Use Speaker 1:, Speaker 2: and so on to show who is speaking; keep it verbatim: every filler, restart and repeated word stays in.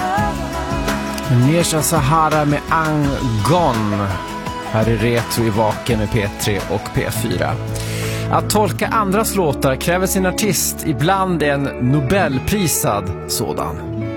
Speaker 1: Nesha Sahara med Angon. Här är Retro i Vaken med P tre och P fyra. Att tolka andras låtar kräver sin artist, ibland en Nobelprisad sådan.